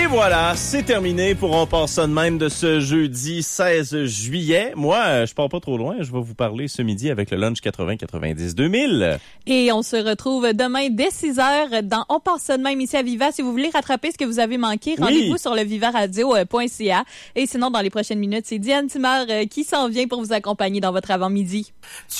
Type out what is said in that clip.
voilà, c'est terminé pour On passe ça de même de ce jeudi 16 juillet. Moi, je pars pas trop loin. Je vais vous parler ce midi avec le lunch 80-90-2000. Et on se retrouve demain dès 6h dans On passe ça de même ici à Viva. Si vous voulez rattraper ce que vous avez manqué, rendez-vous sur le vivaradio.ca. Et sinon, dans les prochaines minutes, c'est Diane Timard qui s'en vient pour vous accompagner dans votre avant-midi.